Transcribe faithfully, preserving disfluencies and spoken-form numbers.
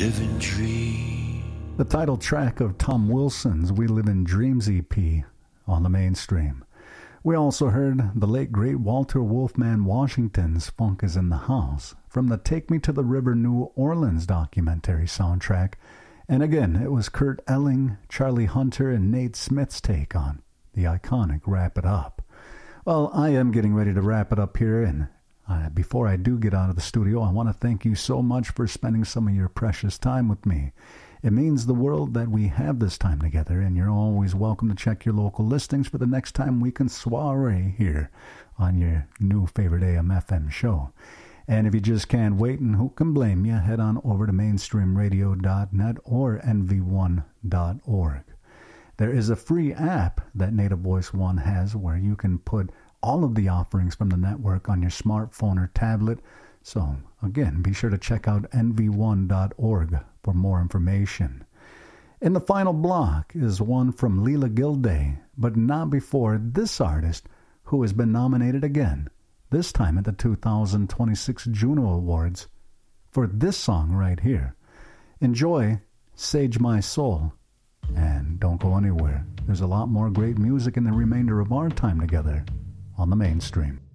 living dream. The title track of Tom Wilson's We Live in Dreams E P on the Mainstream. We also heard the late great Walter Wolfman Washington's Funk is in the House from the Take Me to the River New Orleans documentary soundtrack. And again, it was Kurt Elling, Charlie Hunter, and Nate Smith's take on the iconic Wrap It Up. Well, I am getting ready to wrap it up here, and uh, before I do get out of the studio, I want to thank you so much for spending some of your precious time with me. It means the world that we have this time together, and you're always welcome to check your local listings for the next time we can soiree here on your new favorite A M F M show. And if you just can't wait, and who can blame you, head on over to mainstream radio dot net or N V one dot org. There is a free app that Native Voice One has where you can put all of the offerings from the network on your smartphone or tablet. So, again, be sure to check out N V one dot org for more information. In the final block is one from Leela Gilday, but not before this artist, who has been nominated again, this time at the two thousand twenty-six Juno Awards, for this song right here. Enjoy Sage My Soul, and don't go anywhere. There's a lot more great music in the remainder of our time together on the Mainstream.